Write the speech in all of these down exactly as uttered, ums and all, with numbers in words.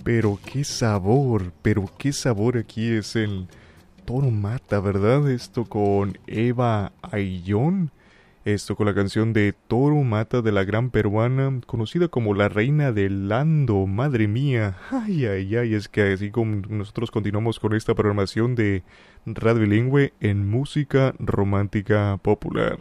Pero qué sabor, pero qué sabor aquí es el Toro Mata, ¿verdad? Esto con Eva Ayllón. Esto con la canción de Toro Mata de la gran peruana, conocida como la reina del Lando, madre mía. Ay, ay, ay, es que así como nosotros continuamos con esta programación de Radio Bilingüe en música romántica popular.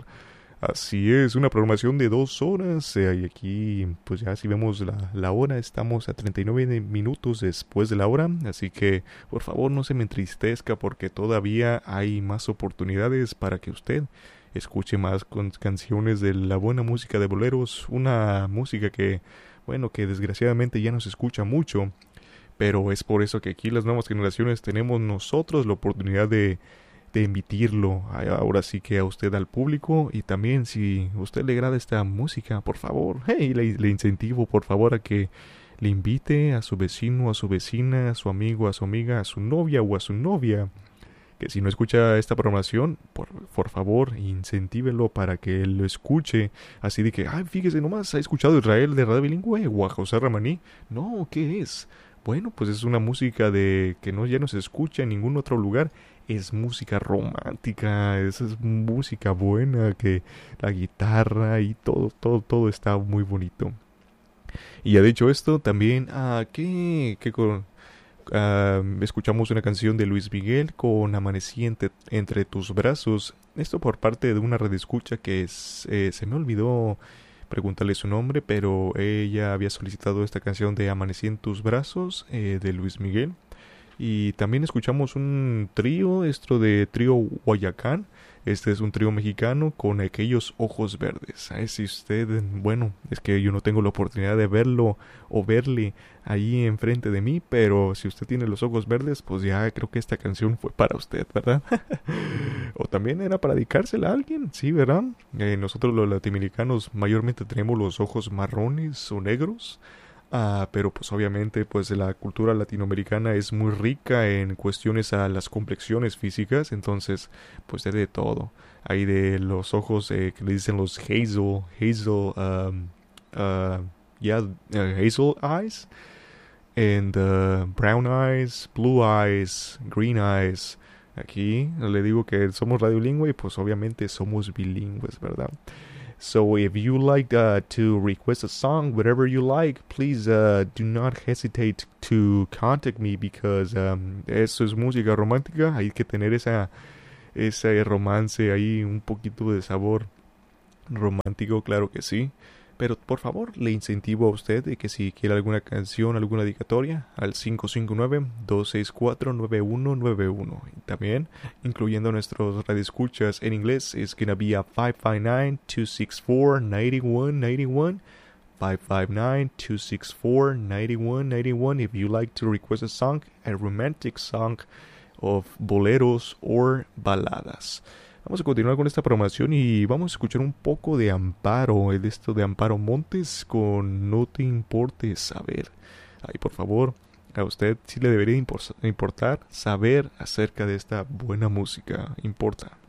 Así es, una programación de dos horas. Eh, y aquí, pues ya si vemos la, la hora, estamos a treinta y nueve minutos después de la hora. Así que, por favor, no se me entristezca porque todavía hay más oportunidades para que usted escuche más con canciones de la buena música de boleros. Una música que, bueno, que desgraciadamente ya no se escucha mucho. Pero es por eso que aquí las nuevas generaciones tenemos nosotros la oportunidad de de emitirlo ahora sí que a usted, al público. Y también si a usted le agrada esta música, por favor, hey, le, le incentivo por favor a que le invite a su vecino, a su vecina, a su amigo, a su amiga, a su novia o a su novia, que si no escucha esta programación, por, por favor, incentívelo para que él lo escuche. Así de que, ay, fíjese nomás, ¿ha escuchado Israel de Radio Bilingüe o a José Ramaní? No, ¿qué es? Bueno, pues es una música de que no ya no se escucha en ningún otro lugar. Es música romántica, es, es música buena, que la guitarra y todo, todo, todo está muy bonito. Y ya dicho esto, también, ah, ¿qué, qué con, ah, escuchamos una canción de Luis Miguel con Amanecí entre, entre tus brazos. Esto por parte de una redescucha que es, eh, se me olvidó preguntarle su nombre, pero ella había solicitado esta canción de Amanecí en tus brazos, eh, de Luis Miguel. Y también escuchamos un trío, esto de Trío Guayacán. Este es un trío mexicano con aquellos ojos verdes. Ay, si usted, bueno, es que yo no tengo la oportunidad de verlo o verle ahí enfrente de mí, pero si usted tiene los ojos verdes, pues ya creo que esta canción fue para usted, ¿verdad? O también era para dedicársela a alguien, sí, ¿verdad? Eh, nosotros los latinoamericanos mayormente tenemos los ojos marrones o negros. Ah, pero pues obviamente pues la cultura latinoamericana es muy rica en cuestiones a las complexiones físicas, entonces pues hay de todo. Hay de los ojos eh, que le dicen los hazel, hazel, um, uh, yeah, uh, hazel eyes, and uh, brown eyes, blue eyes, green eyes. Aquí le digo que somos radiolingüe y pues obviamente somos bilingües, ¿verdad? So if you like uh, to request a song, whatever you like, please uh, do not hesitate to contact me because um, eso es música romántica. Hay que tener esa ese romance ahí, un poquito de sabor romántico, claro que sí. Pero por favor, le incentivo a usted de que si quiere alguna canción, alguna dedicatoria, al cinco cinco nueve, dos seis cuatro, nueve uno nueve uno. Y también, incluyendo nuestros radioescuchas en inglés, es gonna be a five five nine, two six four, nine one nine one. five five nine, two six four, nine one nine one if you like to request a song, a romantic song of boleros or baladas. Vamos a continuar con esta programación y vamos a escuchar un poco de Amparo, el esto de Amparo Montes con No te importe saber. Ay, por favor, a usted sí le debería importar saber acerca de esta buena música. Importa.